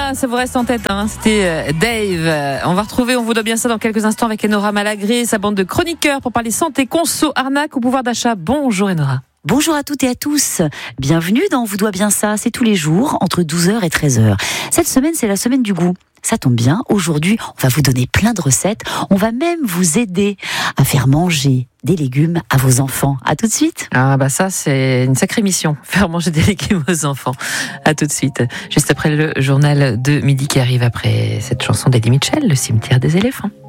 Voilà, ça vous reste en tête, hein. C'était Dave. On va retrouver, on vous doit bien ça dans quelques instants avec Enora Malagré, sa bande de chroniqueurs pour parler santé, conso, arnaque ou pouvoir d'achat. Bonjour Enora. Bonjour à toutes et à tous. Bienvenue dans On vous doit bien ça. C'est tous les jours entre 12h et 13h. Cette semaine, c'est la semaine du goût. Ça tombe bien. Aujourd'hui, on va vous donner plein de recettes. On va même vous aider à faire manger des légumes à vos enfants. À tout de suite. Ah bah ça, c'est une sacrée mission. Faire manger des légumes aux enfants. À tout de suite. Juste après le journal de midi qui arrive après cette chanson d'Eddie Mitchell, Le cimetière des éléphants.